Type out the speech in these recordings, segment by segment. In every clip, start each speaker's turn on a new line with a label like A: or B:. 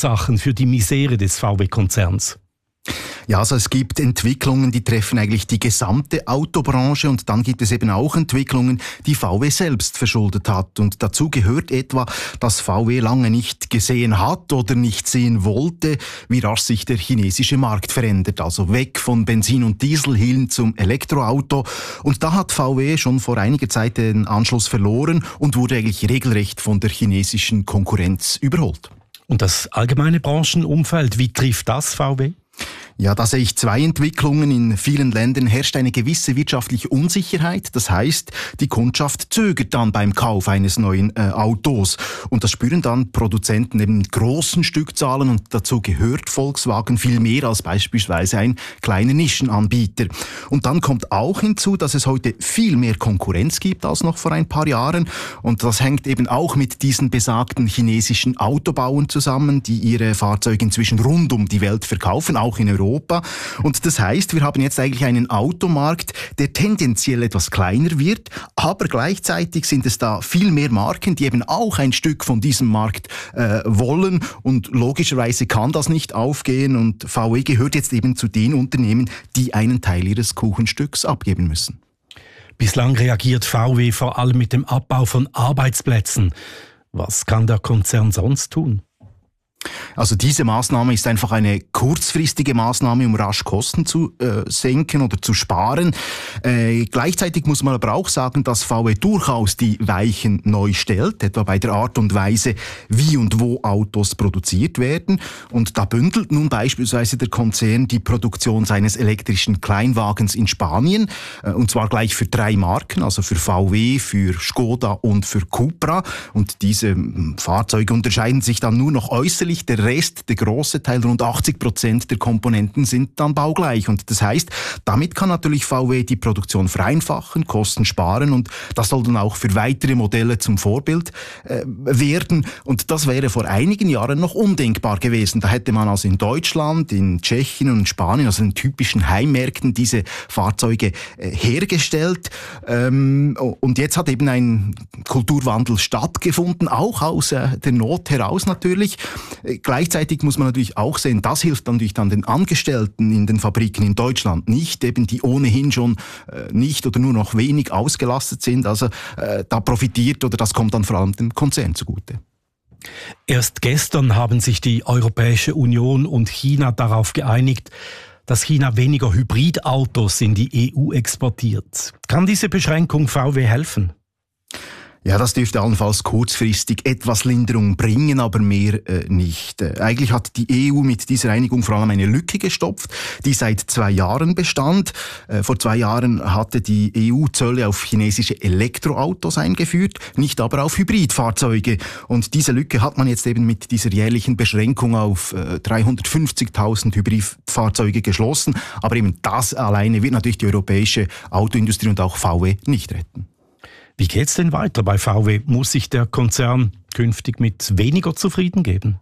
A: Ursachen für die Misere des VW-Konzerns?
B: Ja, also es gibt Entwicklungen, die treffen eigentlich die gesamte Autobranche, und dann gibt es eben auch Entwicklungen, die VW selbst verschuldet hat. Und dazu gehört etwa, dass VW lange nicht gesehen hat oder nicht sehen wollte, wie rasch sich der chinesische Markt verändert. Also weg von Benzin und Diesel hin zum Elektroauto. Und da hat VW schon vor einiger Zeit den Anschluss verloren und wurde eigentlich regelrecht von der chinesischen Konkurrenz überholt.
A: Und das allgemeine Branchenumfeld, wie trifft das VW?
B: Ja, da sehe ich zwei Entwicklungen. In vielen Ländern herrscht eine gewisse wirtschaftliche Unsicherheit. Das heißt, die Kundschaft zögert dann beim Kauf eines neuen Autos. Und das spüren dann Produzenten eben mit großen Stückzahlen. Und dazu gehört Volkswagen viel mehr als beispielsweise ein kleiner Nischenanbieter. Und dann kommt auch hinzu, dass es heute viel mehr Konkurrenz gibt als noch vor ein paar Jahren. Und das hängt eben auch mit diesen besagten chinesischen Autobauern zusammen, die ihre Fahrzeuge inzwischen rund um die Welt verkaufen, auch in Europa. Und das heißt, wir haben jetzt eigentlich einen Automarkt, der tendenziell etwas kleiner wird, aber gleichzeitig sind es da viel mehr Marken, die eben auch ein Stück von diesem Markt wollen, und logischerweise kann das nicht aufgehen, und VW gehört jetzt eben zu den Unternehmen, die einen Teil ihres Kuchenstücks abgeben müssen.
A: Bislang reagiert VW vor allem mit dem Abbau von Arbeitsplätzen. Was kann der Konzern sonst tun?
B: Also diese Maßnahme ist einfach eine kurzfristige Maßnahme, um rasch Kosten zu senken oder zu sparen. Gleichzeitig muss man aber auch sagen, dass VW durchaus die Weichen neu stellt, etwa bei der Art und Weise, wie und wo Autos produziert werden. Und da bündelt nun beispielsweise der Konzern die Produktion seines elektrischen Kleinwagens in Spanien, und zwar gleich für 3 Marken, also für VW, für Skoda und für Cupra. Und diese Fahrzeuge unterscheiden sich dann nur noch äußerlich. Der Rest, der große Teil, rund 80% der Komponenten sind dann baugleich. Und das heißt, damit kann natürlich VW die Produktion vereinfachen, Kosten sparen, und das soll dann auch für weitere Modelle zum Vorbild werden. Und das wäre vor einigen Jahren noch undenkbar gewesen. Da hätte man also in Deutschland, in Tschechien und Spanien, also in typischen Heimmärkten, diese Fahrzeuge hergestellt. Und jetzt hat eben ein Kulturwandel stattgefunden, auch aus der Not heraus natürlich. Gleichzeitig muss man natürlich auch sehen, das hilft natürlich dann den Angestellten in den Fabriken in Deutschland nicht, eben die ohnehin schon nicht oder nur noch wenig ausgelastet sind. Also da profitiert, oder das kommt dann vor allem dem Konzern zugute.
A: Erst gestern haben sich die Europäische Union und China darauf geeinigt, dass China weniger Hybridautos in die EU exportiert. Kann diese Beschränkung VW helfen?
B: Ja, das dürfte allenfalls kurzfristig etwas Linderung bringen, aber mehr nicht. Eigentlich hat die EU mit dieser Einigung vor allem eine Lücke gestopft, die seit 2 Jahren bestand. Vor 2 Jahren hatte die EU Zölle auf chinesische Elektroautos eingeführt, nicht aber auf Hybridfahrzeuge. Und diese Lücke hat man jetzt eben mit dieser jährlichen Beschränkung auf 350.000 Hybridfahrzeuge geschlossen. Aber eben das alleine wird natürlich die europäische Autoindustrie und auch VW nicht retten.
A: Wie geht's denn weiter bei VW? Muss sich der Konzern künftig mit weniger zufrieden geben?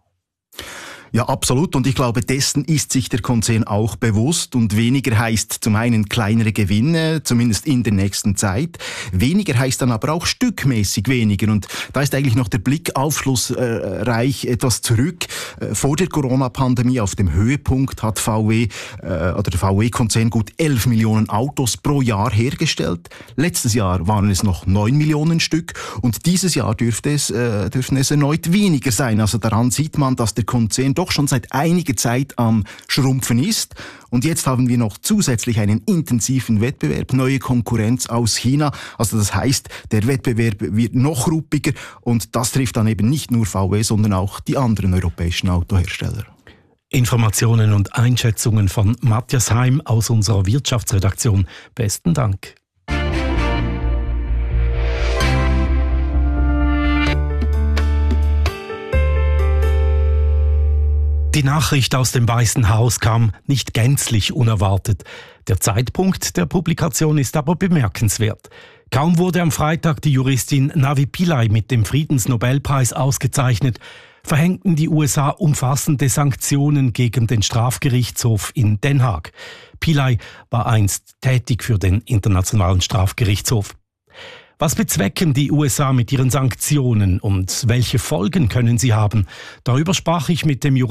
B: Ja, absolut. Und ich glaube, dessen ist sich der Konzern auch bewusst. Und weniger heißt zum einen kleinere Gewinne, zumindest in der nächsten Zeit. Weniger heißt dann aber auch stückmäßig weniger. Und da ist eigentlich noch der Blick aufschlussreich etwas zurück. Vor der Corona-Pandemie auf dem Höhepunkt hat VW oder der VW-Konzern gut 11 Millionen Autos pro Jahr hergestellt. Letztes Jahr waren es noch 9 Millionen Stück. Und dieses Jahr dürften es erneut weniger sein. Also daran sieht man, dass der Konzern doch schon seit einiger Zeit am Schrumpfen ist. Und jetzt haben wir noch zusätzlich einen intensiven Wettbewerb, neue Konkurrenz aus China. Also das heißt, der Wettbewerb wird noch ruppiger, und das trifft dann eben nicht nur VW, sondern auch die anderen europäischen Autohersteller.
A: Informationen und Einschätzungen von Matthias Heim aus unserer Wirtschaftsredaktion. Besten Dank. Die Nachricht aus dem Weißen Haus kam nicht gänzlich unerwartet. Der Zeitpunkt der Publikation ist aber bemerkenswert. Kaum wurde am Freitag die Juristin Navi Pillay mit dem Friedensnobelpreis ausgezeichnet, verhängten die USA umfassende Sanktionen gegen den Strafgerichtshof in Den Haag. Pillay war einst tätig für den Internationalen Strafgerichtshof. Was bezwecken die USA mit ihren Sanktionen und welche Folgen können sie haben? Darüber sprach ich mit dem